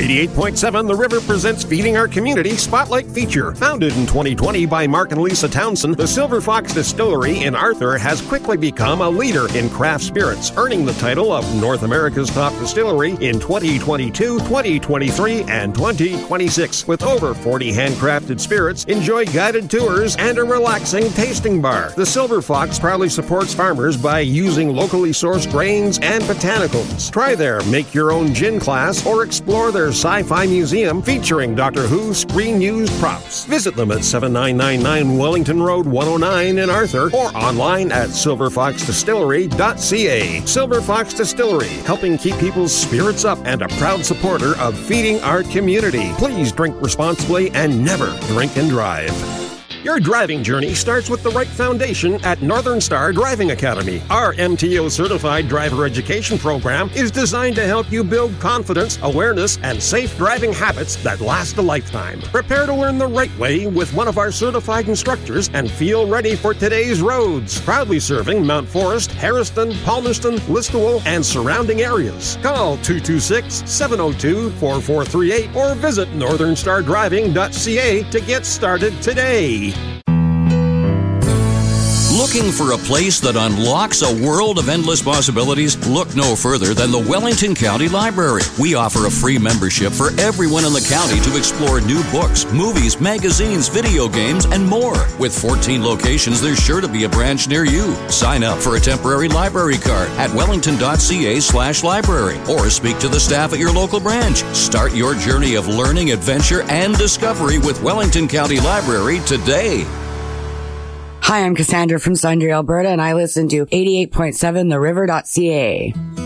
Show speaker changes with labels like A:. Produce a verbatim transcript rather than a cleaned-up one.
A: eighty-eight point seven The River presents Feeding Our Community Spotlight Feature. Founded in twenty twenty by Mark and Lisa Townsend, the Silver Fox Distillery in Arthur has quickly become a leader in craft spirits, earning the title of North America's top distillery in twenty twenty-two, twenty twenty-three, and twenty twenty-six. With over forty handcrafted spirits, enjoy guided tours and a relaxing tasting bar. The Silver Fox proudly supports farmers by using locally sourced grains and botanicals. Try their Make Your Own Gin class or explore their sci-fi museum featuring Doctor Who screen-used props. Visit them at seventy-nine ninety-nine Wellington Road one oh nine in Arthur or online at silver fox distillery dot c a. Silver Fox Distillery, helping keep people's spirits up and a proud supporter of feeding our community. Please drink responsibly and never drink and drive. Your driving journey starts with the right foundation at Northern Star Driving Academy. Our M T O-certified driver education program is designed to help you build confidence, awareness, and safe driving habits that last a lifetime. Prepare to learn the right way with one of our certified instructors and feel ready for today's roads. Proudly serving Mount Forest, Harriston, Palmerston, Listowel, and surrounding areas. Call two two six, seven oh two, four four three eight or visit northern star driving dot c a to get started today.
B: Looking for a place that unlocks a world of endless possibilities? Look no further than the Wellington County Library. We offer a free membership for everyone in the county to explore new books, movies, magazines, video games, and more. With fourteen locations, there's sure to be a branch near you. Sign up for a temporary library card at wellington dot c a slash library or speak to the staff at your local branch. Start your journey of learning, adventure, and discovery with Wellington County Library today.
C: Hi, I'm Cassandra from Sundre, Alberta, and I listen to eighty-eight point seven the river dot c a.